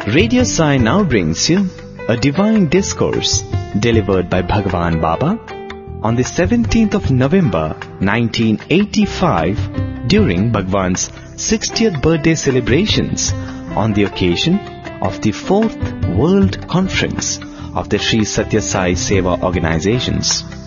Radio Sai now brings you a divine discourse delivered by Bhagwan Baba on the 17th of November 1985 during Bhagwan's 60th birthday celebrations on the occasion of the 4th World Conference of the Sri Satya Sai Seva Organizations.